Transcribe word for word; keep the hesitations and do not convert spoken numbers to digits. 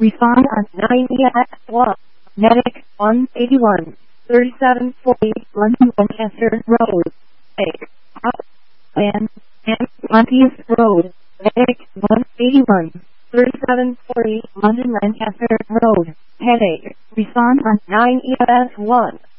Respond on nine E X one. Medic one eighty-one. thirty-seven forty London Lancaster Road. Medic out and and Pontius Road. Medic one eighty-one. thirty-seven forty London Lancaster Road. Headache. Respond on nine E X one.